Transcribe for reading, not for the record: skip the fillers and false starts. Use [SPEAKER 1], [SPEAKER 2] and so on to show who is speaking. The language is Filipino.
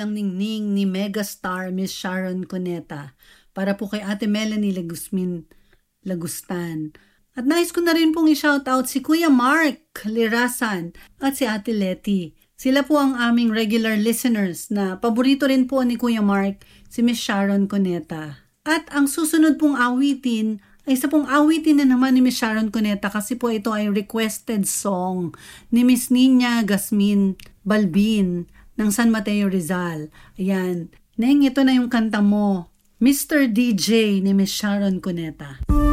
[SPEAKER 1] walang ningning ni megastar Miss Sharon Cuneta para po kay Ate Melanie Lagustan. At nais ko na rin pong i-shoutout si Kuya Mark Lirasan at si Ate Letty. Sila po ang aming regular listeners na paborito rin po ni Kuya Mark, si Miss Sharon Cuneta. At ang susunod pong awitin ay isa pong awitin na naman ni Miss Sharon Cuneta kasi po ito ay requested song ni Miss Nina Gasmin Balbin ng San Mateo Rizal. Ayan, Neng, ito na yung kanta mo, Mr. DJ ni Miss Sharon Cuneta.